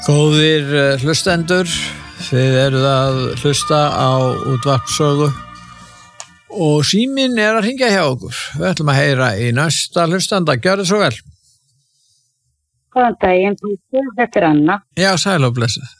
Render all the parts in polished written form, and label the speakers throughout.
Speaker 1: Góðir hlustendur, þið eruð að hlusta á útvarpssögu og síminn að hringja hjá okkur. Við ætlum að heyra í næsta hlustanda. Gjörðu svo vel.
Speaker 2: Góðan daginn, þetta Anna.
Speaker 1: Já, sæl og blessuð.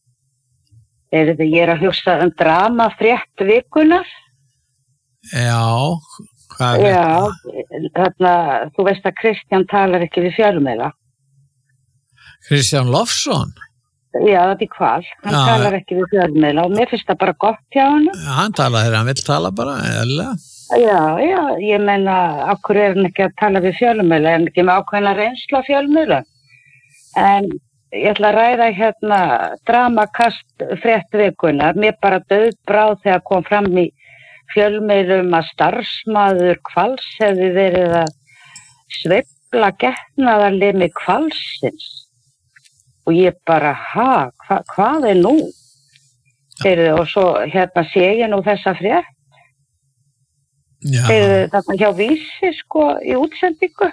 Speaker 2: Ég að hugsa drama frétt vikunar.
Speaker 1: Já, hvað er
Speaker 2: þetta? Já, þarna, þú veist að Kristján talar ekki við fjölmiðla.
Speaker 1: Kristján Loftsson?
Speaker 2: Já, þetta er Hval. Hann talar ekki við fjölmiðla og mér finnst það bara gott hjá hann.
Speaker 1: Hann talar þegar hann vill tala bara, eða?
Speaker 2: Já, ég meina, okkur hann ekki að tala við fjölmiðla, en ekki með ákveðna reynsla fjölmiðla. En ég ætla að ræða dramakast frétt vikunar. Mér bara dauðbráð þegar kom fram í fjölmiðlum að starfsmaður Hvals hefði verið að sveifla getnaðarlimi Hvalsins. Og ég bara, hvað er nú? Og svo sé ég nú þessa frétt. Þarna hjá Vísi, í útsendingu.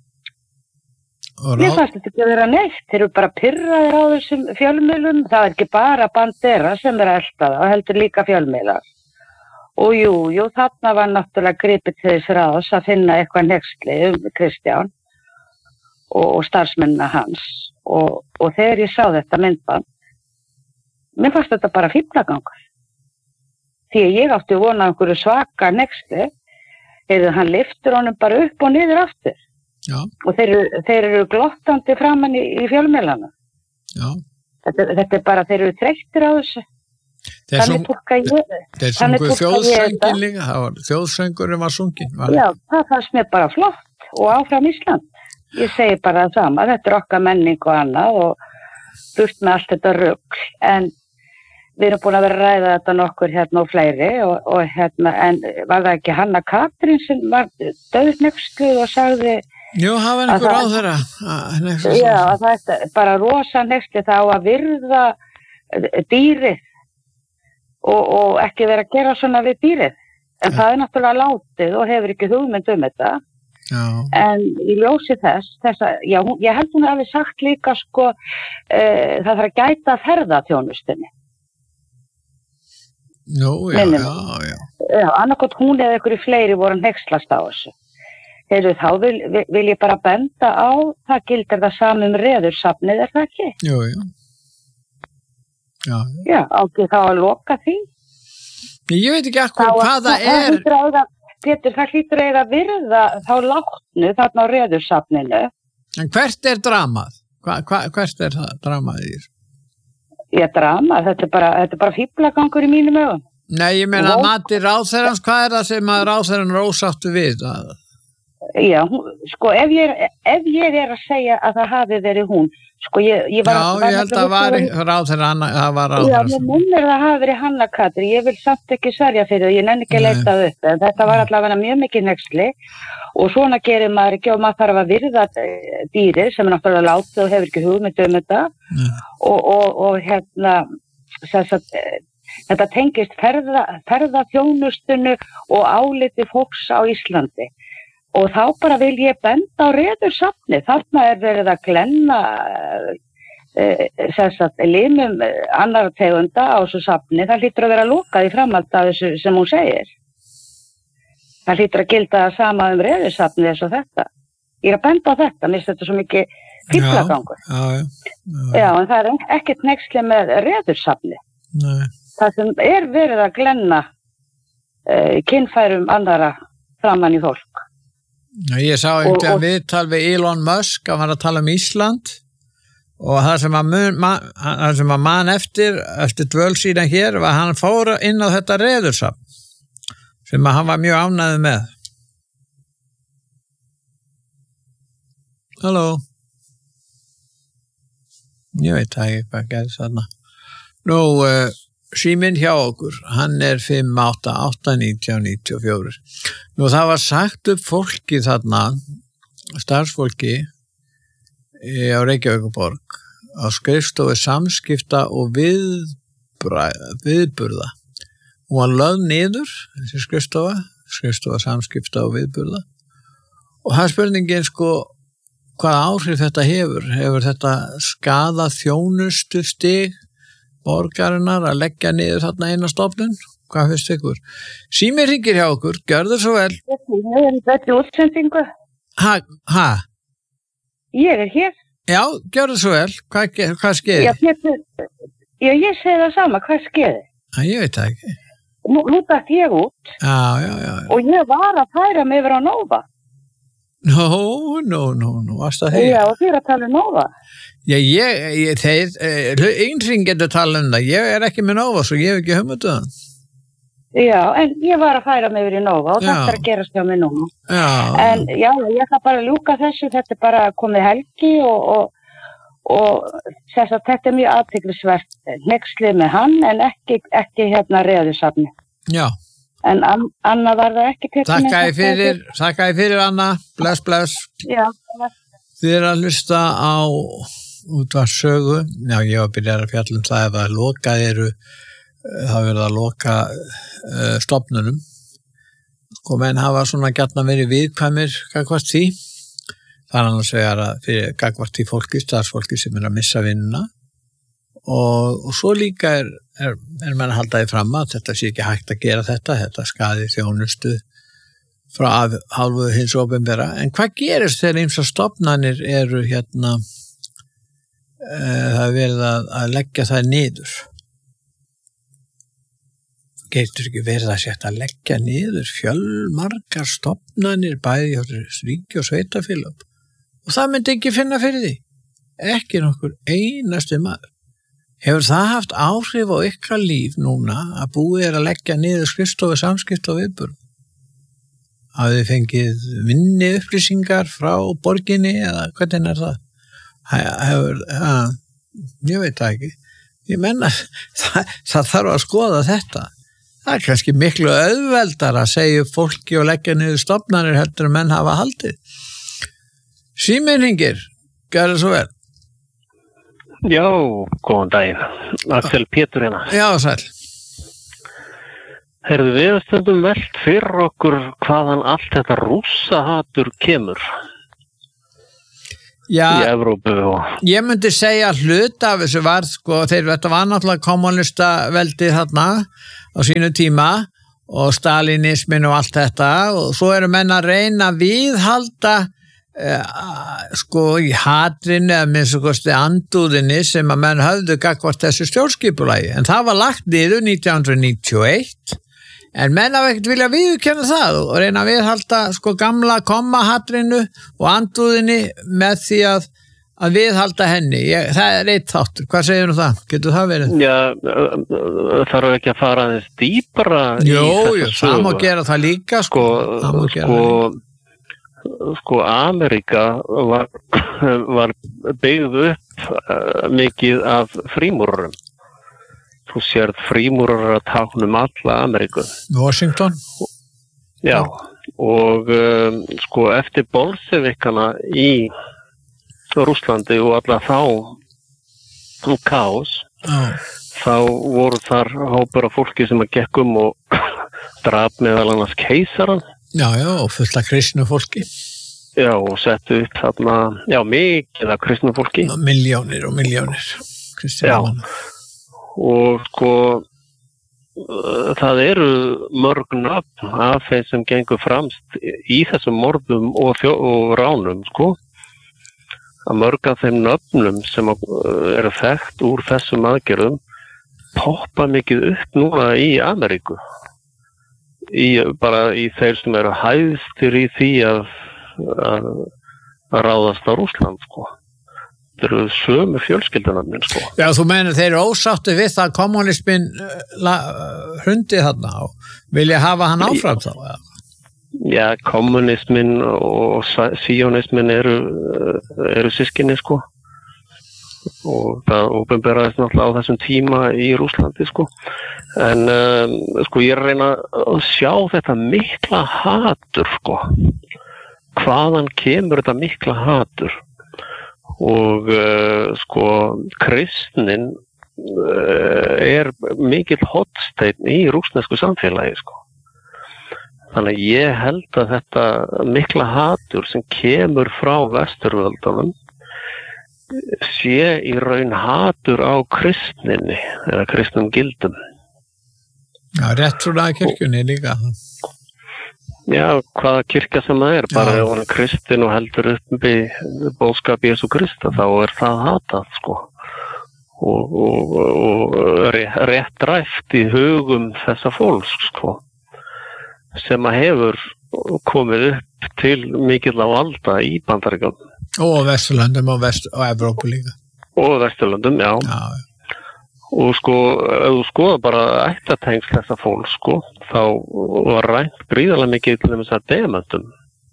Speaker 2: Mér fannst þetta ekki að vera neitt. Þeir eru bara pirraðir á þessum fjölmiðlum. Það er ekki bara Bandera sem er að elta það, heldur líka fjölmiðlar. Og jú, þarna var náttúrulega gripið til þess ráðs að finna eitthvað hneyksli Kristján og starfsmennina hans. Og þegar ég sá þetta myndband, mér fannst þetta bara fíflagangur. Því að ég átti vona einhverju svaka hneyksli, hann lyftur honum bara upp og niður aftur.
Speaker 1: Já.
Speaker 2: Og þeir eru glottandi framan í fjölmiðlana.
Speaker 1: Já.
Speaker 2: Þetta er bara, þeir eru þreyttir á þessu.
Speaker 1: Þeir sungu þjóðsöngin líka, þjóðsöngurinn var sungin.
Speaker 2: Já, það fannst mér bara flott og áfram Ísland. Ég segi bara það sama, þetta er okkar menning og annað og burt með allt þetta rugl, en við erum búin að vera að ræða þetta nokkur og fleiri og en var það ekki Hanna Katrín sem var dauðhneyksluð og sagði
Speaker 1: Jú, hafa einhver á þeirra.
Speaker 2: Já, það er bara rosa hneyksli þá að virða dýrið og ekki vera að gera svona við dýrið, en það er náttúrulega látið og hefur ekki hugmynd þetta.
Speaker 1: Já.
Speaker 2: En í ljósi já, ég held hún hafi sagt líka það þarf að gæta ferðaþjónustunni.
Speaker 1: Nú, já.
Speaker 2: Já, annarkot hún eða einhverju fleiri voru hneykslast á þessu. Þá vil ég bara benda á, það gildir það saman Reðursafnið, er það ekki?
Speaker 1: Jú. Já.
Speaker 2: Já, átti þá að loka því.
Speaker 1: Ég veit ekki hvað það er.
Speaker 2: Pétur, það hlýtur eiga að virða þá látnu þarna á Reðursafninu.
Speaker 1: En hvert er dramað? Hvert er það dramað í þér?
Speaker 2: Já, dramað, þetta er bara fíflagangur í mínum augum.
Speaker 1: Nei, ég meina að mati ráðherrans, hvað er það sem að ráðherran er ósáttu við?
Speaker 2: Já, ef ég er að segja að það hafi verið hún, ég
Speaker 1: held að ráðherran, það var ráðherran.
Speaker 2: Já, mér minnir það hafi verið Hanna Katrín, ég vil samt ekki sverja fyrir það, ég nenni ekki að leita það upp, en þetta var allavega mjög mikið hneyksli og svona gerir maður ekki og maður þarf að virða dýrið sem er náttúrulega látið og hefur ekki hugmynd þetta og þetta tengist ferðaþjónustunu og áliti fólks á Íslandi. Og þá bara vil ég benda á Reðursafnið. Þarna er verið að glenna limum annarra tegunda á þessu safni. Það hlýtur að vera lokað í framhald af þessu sem hún segir. Það hlýtur að gilda sama Reðursafnið eins og þetta. Ég er að benda á þetta, mér finnst þetta svo mikið fíflagangur. Já, en það er ekkert hneyksli með Reðursafnið.
Speaker 1: Nei.
Speaker 2: Það sem er verið að glenna kynfærum annarra framan í fólk.
Speaker 1: Ég sá einhvern viðtal við Elon Musk, hann var að tala Ísland og það sem að man eftir dvöl síðan hér var hann fór inn á þetta Reðursafn sem að hann var mjög ánægður með. Halló. Ég veit ekki hvað gerðist þarna. Nú, síminn hjá okkur, hann er 588-1994. Nú það var sagt upp fólki þarna, starfsfólki á Reykjavíkurborg á skrifstofu samskipta og viðburða. Hún var lögð niður, þessi skrifstofa samskipta og viðburða. Og það er spurningin hvaða áhrif þetta hefur þetta skadað þjónustustig borgarinnar að leggja niður þarna eina stofnun? Hvað finnst ykkur? Sími hringir hjá okkur, gjörðu svo vel.
Speaker 2: Ég er í betri útsendingu.
Speaker 1: Ha?
Speaker 2: Ég er hér.
Speaker 1: Já, gjörðu svo vel. Hvað skeiði?
Speaker 2: Já, Pétur, ég segi það sama, hvað skeiði?
Speaker 1: Ég veit það ekki.
Speaker 2: Nú dætt ég út.
Speaker 1: Já.
Speaker 2: Og ég var að færa mig yfir á Nova.
Speaker 1: Nú, varst það þegar?
Speaker 2: Já, og þér að tala Nova.
Speaker 1: Já, einhverjum getur tala það. Ég er ekki með Nova, svo ég hef ekki hugmyndu það.
Speaker 2: Já, en ég var að færa mig yfir í Nova og þetta er að gerast hjá mig núna.
Speaker 1: Já.
Speaker 2: En já, ég ætla bara að ljúka þessu, þetta er bara komið helgi og þess að þetta er mjög athyglisvert hneykslið með hann en ekki reðusafni.
Speaker 1: Já.
Speaker 2: En Anna var það ekki
Speaker 1: Þakka ég fyrir Anna, bless. Já. Þið er að hlusta á útvarpssögu. Já, ég var að byrja að fjalla það ef að það verið að loka stofnunum. Menn hafa svona gjarnan verið viðkvæmir gagnvart því. Það er annars vegar að fyrir gagnvart því starfsfólki sem er að missa vinnuna og svo líka er menn að halda því fram að þetta sé ekki hægt að gera þetta skaði þjónustu frá hálfu hins opinbera. En hvað gerist þegar ýmsar stofnanir eru það er verið að leggja það niður? Getur ekki verið að setja að leggja niður fjölmargar stofnanir bæði hjá ríki og sveitafélög og það myndi ekki finna fyrir því. Ekki nokkur einasti maður. Hefur það haft áhrif á ykkar líf núna að búið að leggja niður skrifstofu samskipta og viðburð? Hafið þið fengið minni upplýsingar frá borginni eða hvernig er það? Ég veit það ekki. Ég menna það þarf að skoða þetta. Það er kannski miklu auðveldar að segja fólki og leggja niður stofnanir heldur en menn hafa haldið. Síminn hringir, gjörðu svo vel.
Speaker 3: Já, góðan daginn. Axel Pétur hérna.
Speaker 1: Já, sæl.
Speaker 3: Heyrðu, við stundum velt fyrir okkur hvaðan allt þetta rússahatur kemur.
Speaker 1: Já,
Speaker 3: í Evrópu og...
Speaker 1: Ég myndi segja hluta af þessu var, þetta var náttúrulega kommunistaveldið þarna á sínu tíma og stalinismin og allt þetta og svo eru menn að reyna að viðhalda í hatrinu eða minnst kosti andúðinni sem að menn höfðu gagnvart þessu stjórnskipulagi en það var lagt niður 1991 en menn hafa ekkert vilja viðurkenna það og reyna að viðhalda gamla kommahatrinu og andúðinni með því að viðhalda henni. Það er eitt þáttur. Hvað segir það? Getur það verið?
Speaker 3: Já, þarf ekki að fara aðeins dýpra í þessu sögu.
Speaker 1: Það má gera það líka
Speaker 3: Ameríka var byggð upp mikið af frímúrurum. Þú sérð frímúrar að táknum alla Ameríku.
Speaker 1: Washington?
Speaker 3: Já, og eftir bolsevikana í Rússlandi og alla þá kaos, þá voru þar hópur af fólki sem að gekk og drap meðal annars keisaran.
Speaker 1: Já, og fullt af kristnu fólki.
Speaker 3: Já, og settu upp þarna, mikið af kristnu fólki.
Speaker 1: Milljónir og milljónir.
Speaker 3: Já, og það eru mörg nöfn af þeim sem gengur framst í þessum morðum og ránum, að mörg af þeim nöfnum sem eru þekkt úr þessum aðgerðum poppa mikið upp núna í Ameríku. Bara í þeir sem eru hæðstir í því að ráðast á Rússland, Þeir eru sömu fjölskyldunarnir,
Speaker 1: Já, þú meinir þeir eru ósáttu við það kommunismin hrundi þarna og vilja hafa hann áfram þá?
Speaker 3: Já, kommunismin og sionismin eru systkini, og það opinberaðist náttúrulega á þessum tíma í Rússlandi, en ég er að reyna að sjá þetta mikla hatur, hvaðan kemur þetta mikla hatur og kristnin er mikill hornsteinn í rússnesku samfélagi, Þannig að ég held að þetta mikla hatur sem kemur frá vesturvöldunum sé í raun hatur á kristninni eða kristnum gildum.
Speaker 1: Já, rétt svona að kirkjunni líka.
Speaker 3: Já, hvaða kirkja sem það bara ef hún kristin og heldur upp í boðskap Jesú Krista, þá það hatað, sko. Og rétt ræft í hugum þessa fólks, sko, sem að hefur komið upp til mikill á valda í Bandaríkjunum. Og
Speaker 1: Vesturlöndum og Evrópu líka.
Speaker 3: Og Vesturlöndum, já. Og sko, ef þú skoðar bara ættatengsl þessa fólks, sko, þá var rænt gríðarlega mikið til þess að demantum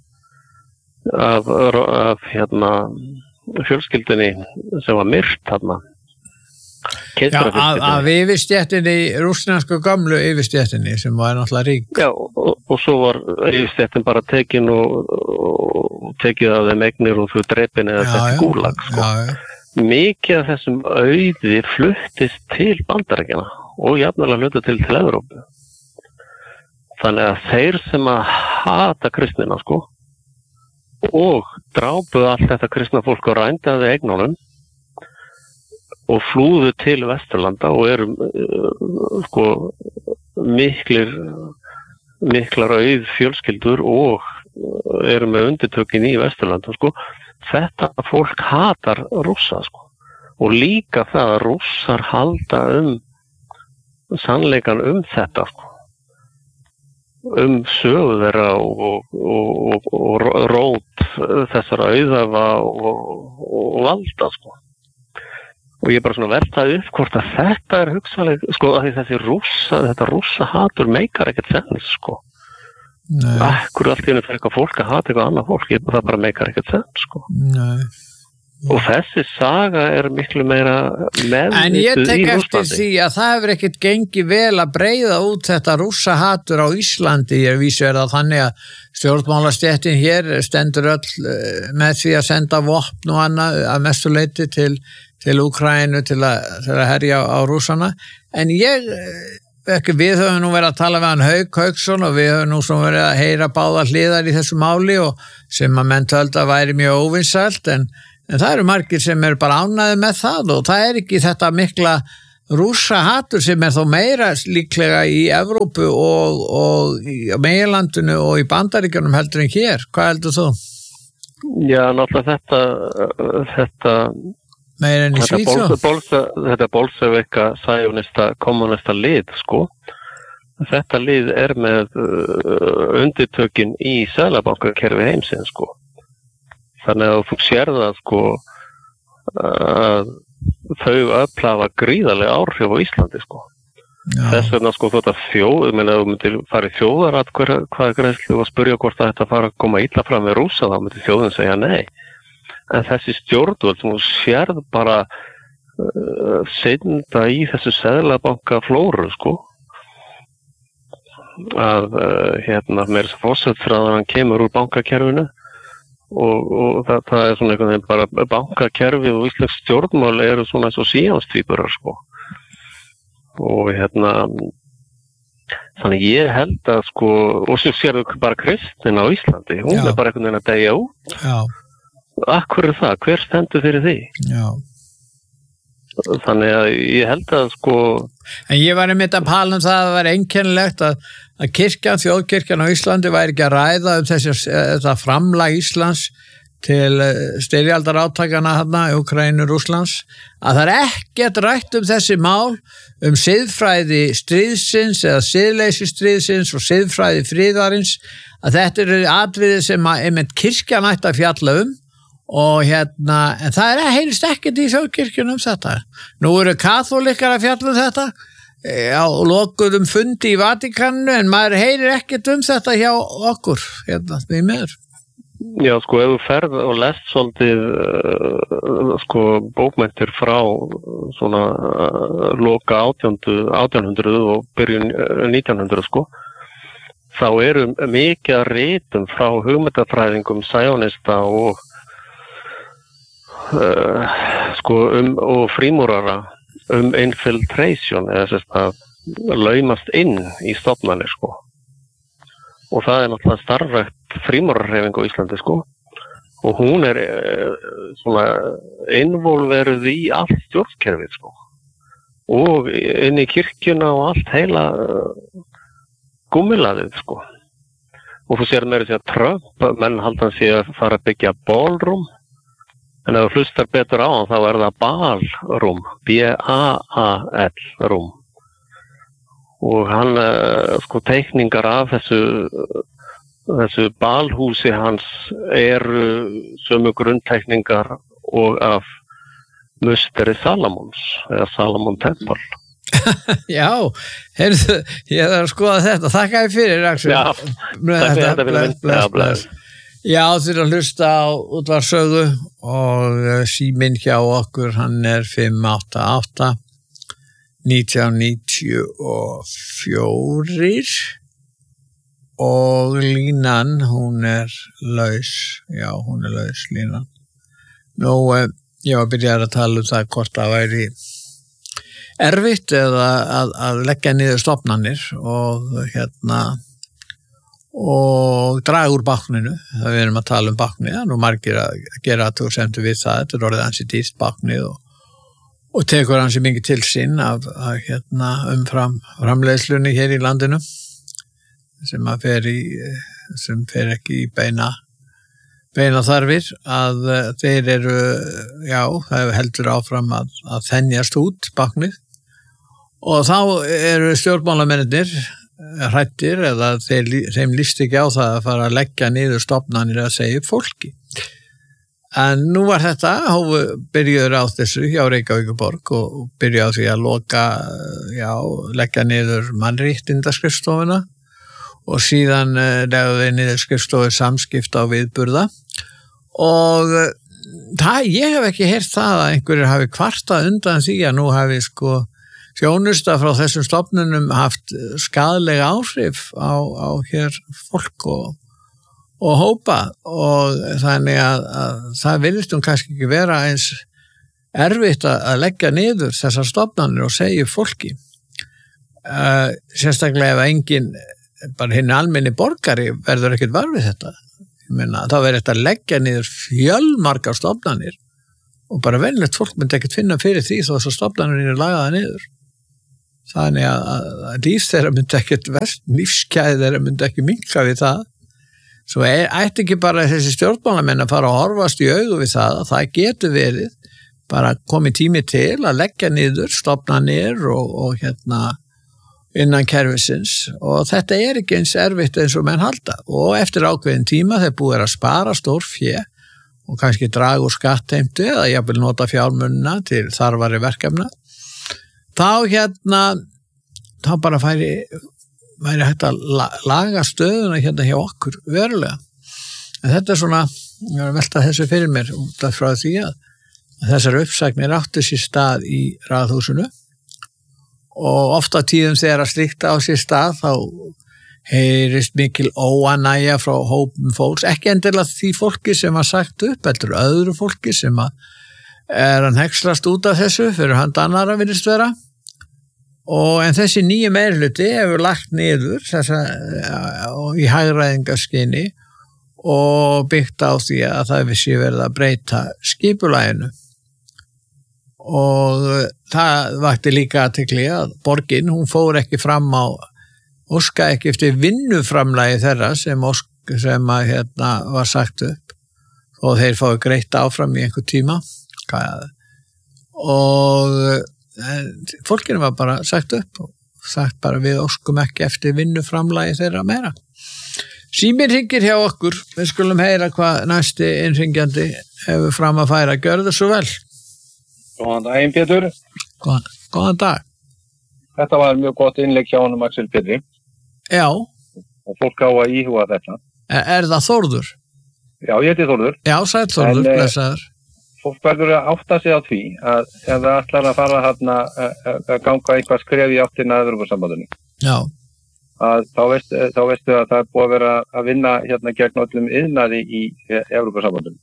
Speaker 3: af fjölskyldinni sem var myrt þarna.
Speaker 1: Já, af yfirstéttinni, rússnesku gömlu yfirstéttinni sem var náttúrulega rík.
Speaker 3: Já, og svo var yfirstéttin bara tekin og tekið af þeim eignir og þau drepin eða þessi gúlag, sko. Mikið af þessum auði fluttist til Bandaríkjanna og jafnvel hluta til Evrópu. Þannig að þeir sem að hata kristnina, sko, og drápuðu allt þetta kristna fólk og rændaði eignunum og flúðu til Vesturlanda og eru sko miklar auð fjölskyldur og eru með undirtökin í Vesturlanda, sko. Þetta fólk hatar rússa, sko. Og líka það að rússar halda sannleikan þetta, sko. Sögu þeirra og rót þessara auðafa og valda, sko. Og ég bara svona veltaði upp hvort að þetta hugsaleg, sko, að þetta rússa hatur meikar ekkert sens, sko. Akkur allt í henni fyrir eitthvað fólk að hata eitthvað annað fólk, það bara meikar ekkert sens, sko.
Speaker 1: Nei.
Speaker 3: Og þessi saga miklu meira meðvituð í Rússlandi. En ég tek eftir því að það hefur ekkert gengið vel að breiða út þetta rússa hatur á Íslandi. Ég vísi það þannig að stjórnmálastéttin hér stendur öll með því að senda vopn og annað að mestu leyti til Úkraínu til að herja á rússana. En við höfum nú verið að tala við hann Hauk Hauksson og við höfum nú svona verið að heyra báða hliðar í þessu máli og sem að menn töldu að væri mjög óvinsælt en það eru margir sem bara ánægðir með það og það ekki þetta mikla rússa hatur sem þó meira líklega í Evrópu og í meginlandinu og í Bandaríkjunum heldur en hér. Hvað heldur þú? Já, náttúrulega þetta
Speaker 1: meira enn í Svíþjóð.
Speaker 3: Þetta bolsevika, sæjónista, kommunista lið, sko. Þetta lið með undirtökin í seðlabankakerfi heimsins, sko. Þannig að þú sér það, sko, að þau öflafa gríðarlega áhrif á Íslandi, sko. Þess vegna, sko, þetta þú myndir fara í þjóðaratkvæðagreiðslu og spyrja hvort að þetta fara að koma illa fram við Rússa, þá myndir þjóðin segja nei. En þessi stjórnvöld sem þú sérð bara synda í þessu seðlabanka flóru, sko. Að meira þess að forsætisráðherra hann kemur úr bankakerfinu og það svona einhvern veginn bara bankakerfið og íslensk stjórnmál eru svona eins og síamstvíburar, sko. Og þannig ég held að, sko, og svo sérðu bara kristin á Íslandi, hún bara einhvern veginn að deyja út.
Speaker 1: Já.
Speaker 3: Akkur það? Hver stendur fyrir því?
Speaker 1: Já.
Speaker 3: Þannig að ég held að, sko...
Speaker 1: En ég var einmitt að tala það að það var einkennilegt að kirkjan, þjóðkirkjan á Íslandi væri ekki að ræða þetta framlag Íslands til styrjaldaráttakana þarna, Úkraínu, Rússlands, að það ekkert rætt þessi mál siðfræði stríðsins eða siðleysi stríðsins og siðfræði friðarins, að þetta eru atriði sem einmitt kirkjan ætti að fjalla og en það heyrist ekkert í þjóðkirkjunum þetta. Nú eru kaþólikkar að fjalla þetta á lokuðum fundi í Vatíkaninu en maður heyrir ekkert þetta hjá okkur því miður.
Speaker 3: Já, sko, ef þú ferð og lest svolítið sko, bókmenntir frá svona loka 1800 og byrjun 1900, sko, þá eru mikið ritum frá hugmyndafræðingum, sæjónista og sko, og frímúrara infiltration, eða sérst að laumast inn í stofnanir, sko. og það náttúrulega starfrækt frímúrarahreyfing á Íslandi sko og hún svona involveruð í allt stjórnkerfið sko og inn í kirkjuna og allt heila gúmmilaðið sko og þú sér meira að Trump menn halda sig að fara að byggja ballroom en ef þú hlustar betur á hann þá það ballroom B-A-A-L room og hann sko teikningar af þessu balhúsi hans sömu grunnteikningar og af musteri Salomons eða Salomon Temple.
Speaker 1: Já, heyrðu, ég þarf að skoða þetta. Þakka þér fyrir, Axel.
Speaker 3: Já, takk fyrir þetta.
Speaker 1: Bless. Já, þið að hlusta á útvarpssögu og síminn hjá okkur, hann 588 1994 og línan, hún laus. Já, hún laus, línan. Nú, ég var að byrja að tala það hvort það væri erfitt eða að leggja niður stofnanir og og draga úr bákninu. Það við erum að tala báknið, nú margir að gera athugasemdir við það, þetta orðið ansi dýrt báknið og tekur ansi mikið til sín af framleiðslunni hér í landinu sem fer ekki í beina þarfir að þeir já, það heldur áfram að þenjast út báknið og þá stjórnmálamennir hrættir eða þeim líst ekki á það að fara að leggja niður stofnanir að segja upp fólki. En nú var þetta, byrjuður á þessu hjá Reykjavíkurborg og byrjuði á því að leggja niður mannréttindaskrifstofuna og síðan legðu þeir niður skrifstofu samskipta og viðburða og ég hef ekki heyrt það að einhverjir hafi kvartað undan því að nú hafi þjónusta frá þessum stofnunum haft skaðlega áhrif á hér fólk og hópa og þannig að það virðist kannski ekki vera eins erfitt að leggja niður þessar stofnanir og segja fólki sérstaklega ef engin bara hinn almenni borgari verður ekkert var við þetta. Ég meina, þá verður þetta að leggja niður fjölmargar stofnanir og bara venjulegt fólk myndi ekkert finna fyrir því þó þessar stofnanir lagaða niður. Þannig að líf þeirra myndi ekkert lífskæði þeirra myndi ekki minnka við það. Svo ætti ekki bara þessi stjórnmálamenn að fara að horfast í augu við það að það getur verið bara komið tími til að leggja niður stofnanir og innan kerfisins og þetta ekki eins erfitt eins og menn halda og eftir ákveðin tíma þeir búið að spara stór fé og kannski draga úr skattheimtu eða jafnvel nota fjármunna til þarfari verkefna þá bara væri hægt að laga stöðuna hjá okkur verulega en þetta svona, ég var að velta þessu fyrir mér út af frá því að þessar uppsagnir áttu sér stað í Ráðhúsinu og ofta tíðum þegar að slíkt á sér stað þá heyrist mikil óanægja frá hópum fólks, ekki endilega því fólki sem var sagt upp, heldur öðru fólki sem að hann hekslast út af þessu fyrir hand annara virðist vera en þessi nýju meirhluti hefur lagt niður í hagræðingarskyni og byggt á því að það sé verið að breyta skipulaginu og það vakti líka athygli að borgin, hún fór ekki fram á óska ekki eftir vinnuframlagi þeirra sem var sagt upp og þeir fái greitt áfram í einhver tíma og fólkinu var bara sagt upp og sagt bara við óskum ekki eftir vinnuframlagi þeirra meira. Síminn hringir hjá okkur, við skulum heyra hvað næsti innringjandi hefur fram að færa. Gjörðu svo vel.
Speaker 4: Góðan daginn, Pétur.
Speaker 1: Góðan dag.
Speaker 4: Þetta var mjög gott innlegg hjá honum Axel Pétri.
Speaker 1: Já.
Speaker 4: Og fólk á að íhuga þetta.
Speaker 1: Það Þórður?
Speaker 4: Já, ég heiti Þórður.
Speaker 1: Já, sæll Þórður, blessaður.
Speaker 4: Fólk verður að átta sig á því að ef það ætlar að fara að ganga eitthvað skref í áttina að Evrópusambandinu.
Speaker 1: Já.
Speaker 4: Þá veistu að það er búið að vera að vinna gegn öllum iðnaði í Evrópusambandinu.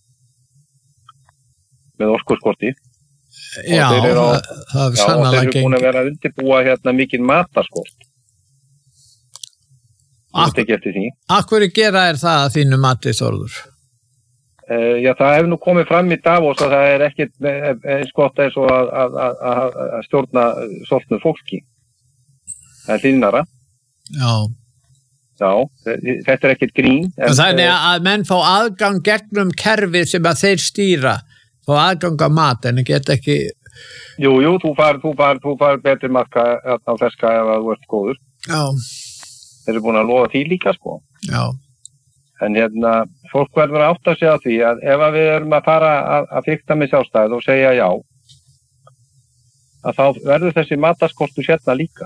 Speaker 4: Með orkuskorti.
Speaker 1: Já, það er sannarlega
Speaker 4: gengt. Já, og þeir eru búin að vera að undirbúa mikinn matarskort. Ekki eftir því.
Speaker 1: Hverju gera það að þínu mati, Þórður?
Speaker 4: Já, það hefur nú komið fram í Davos að það ekkit eins gott eins og að stjórna soltnu fólki. Það hlýnara.
Speaker 1: Já.
Speaker 4: Já, þetta ekkit grín.
Speaker 1: Þannig að menn fá aðgang gegnum kerfið sem að þeir stýra, fá aðgang á mat, en get ekki...
Speaker 4: Jú, þú far betri matka á ferska ef að þú ert góður.
Speaker 1: Já.
Speaker 4: Þeir eru búin að lofa því líka, sko.
Speaker 1: Já.
Speaker 4: En fólk verður að átta sig á því að ef við erum að fara að fikta með sjálfstæð og segja já, að þá verður þessi mataskortur sérna líka.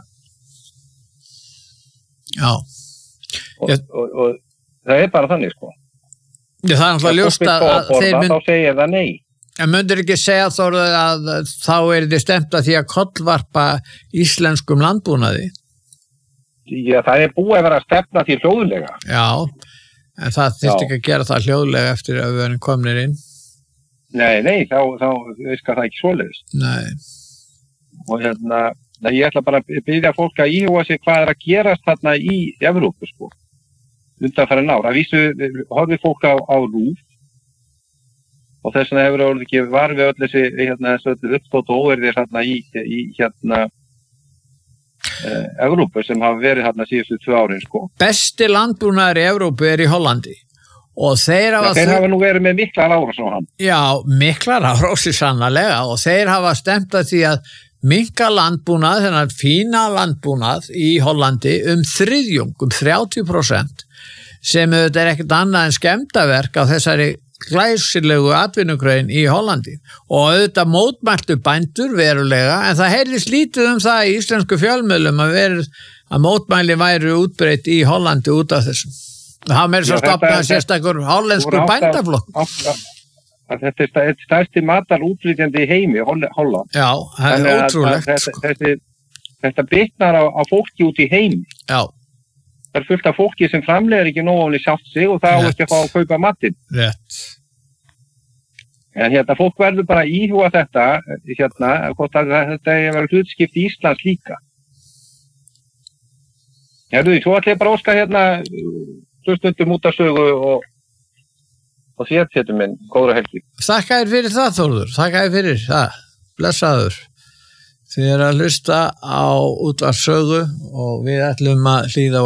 Speaker 1: Já.
Speaker 4: Og það bara þannig, sko.
Speaker 1: Já, það náttúrulega ljóst að
Speaker 4: þá segir það nei.
Speaker 1: En myndir ekki segja, Þórður, að þá þið stemt að því að kollvarpa íslenskum landbúnaði?
Speaker 4: Já, það búið að vera að stefna því hljóðlega.
Speaker 1: Já, en það þyrfti ekki að gera það hljóðlega eftir að við erum komnir inn.
Speaker 4: Nei, þá virkar það ekki svoleiðis.
Speaker 1: Nei.
Speaker 4: Og ég ætla bara að biðja fólk að íhuga sig hvað að gerast þarna í Evrópu, sko. Undanfarin ár. Að vísu horfið fólk á RÚV og þess vegna hefur orðið ekki var við öll þessi uppstótt og óverðir þarna í Evrópu sem hafa verið þarna síðustu 2 árin, sko.
Speaker 1: Besti landbúnaður í Evrópu í Hollandi og þeir hafa
Speaker 4: nú verið með miklar árás á hann.
Speaker 1: Já, miklar árás sannarlega og þeir hafa stemt að því að minnka landbúnað, þennan fína landbúnað í Hollandi þriðjung, 30% sem auðvitað ekkert annað en skemmdaverk á þessari glæsilegu atvinnugrein í Hollandi og auðvitað mótmæltu bændur verulega en það heyrðist lítið það í íslensku fjölmiðlum að mótmæli væru útbreitt í Hollandi út af þessum. Það hafa meira svo stofnað sérstakur hollenskur bændaflokk.
Speaker 4: Þetta stærsti matarútflytjandi í heimi, Holland.
Speaker 1: Já, það ótrúlegt.
Speaker 4: Þetta bitnar á fólki út í heimi.
Speaker 1: Já.
Speaker 4: Það fullt af fólki sem framleiðir ekki nóg sjálft sig og það á ekki að fá að kaupa matinn.
Speaker 1: Rétt.
Speaker 4: En fólk verður bara að íhuga þetta, hvort að þetta verður hlutskipt í Íslands líka. Svo ætla ég bara að óska hlustundum út af sögu og sér minn, góðra helgi.
Speaker 1: Þakka þér fyrir það, Þórður. Þakka þér fyrir það. Blessaður. Þið að hlusta á útvarpssögu og við ætlum að hlýða á